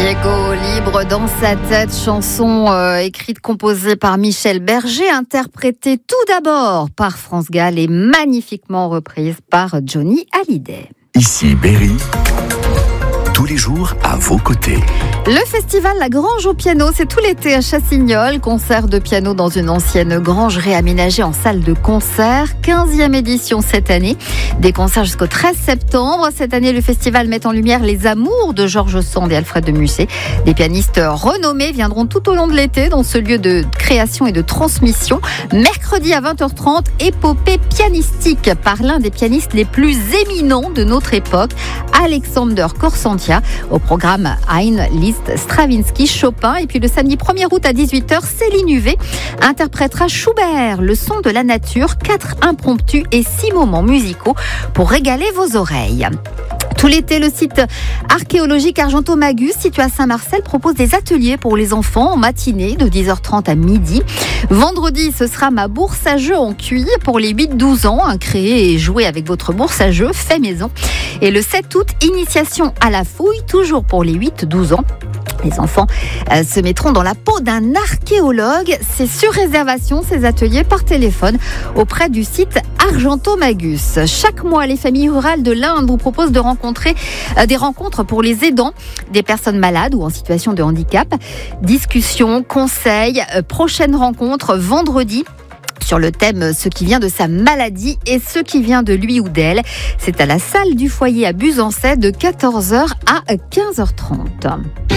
Diego, libre dans sa tête, chanson écrite, composée par Michel Berger, interprétée tout d'abord par France Gall et magnifiquement reprise par Johnny Hallyday. Ici Berry, tous les jours à vos côtés. Le festival La Grange au piano, c'est tout l'été à Chassignol. Concert de piano dans une ancienne grange réaménagée en salle de concert. 15e édition cette année. Des concerts jusqu'au 13 septembre. Cette année, le festival met en lumière les amours de Georges Sand et Alfred de Musset. Des pianistes renommés viendront tout au long de l'été dans ce lieu de création et de transmission. Mercredi à 20h30, épopée pianistique par l'un des pianistes les plus éminents de notre époque, Alexander Korsantia. Au programme Haydn, Liszt, Stravinsky, Chopin. Et puis le samedi 1er août à 18h, Céline Huvet interprétera Schubert, le son de la nature, 4 impromptus et 6 moments musicaux pour régaler vos oreilles. Tout l'été, le site archéologique Argenton-Magus, situé à Saint-Marcel, propose des ateliers pour les enfants en matinée de 10h30 à midi. Vendredi, ce sera ma bourse à jeux en cuir pour les 8-12 ans. Créer et jouer avec votre bourse à jeux fait maison. Et le 7 août, initiation à la fouille, toujours pour les 8-12 ans. Les enfants se mettront dans la peau d'un archéologue. C'est sur réservation, ces ateliers par téléphone auprès du site Argenton-Magus. Chaque mois, les familles rurales de l'Inde vous proposent de rencontrer des rencontres pour les aidants, des personnes malades ou en situation de handicap. Discussions, conseils, prochaine rencontre vendredi sur le thème « Ce qui vient de sa maladie et ce qui vient de lui ou d'elle ». C'est à la salle du foyer à Buzancais de 14h à 15h30.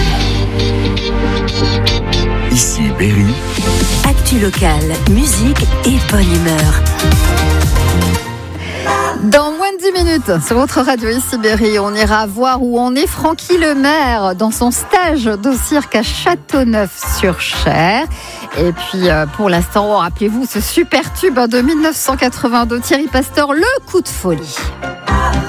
Ici Berry. Actu local, musique et bonne humeur. Dans moins de 10 minutes, sur votre radio Ici Berry, on ira voir où en est Francky Lemaire dans son stage de cirque à Châteauneuf-sur-Cher. Et puis, pour l'instant, rappelez-vous ce super tube de 1982, Thierry Pasteur, le coup de folie.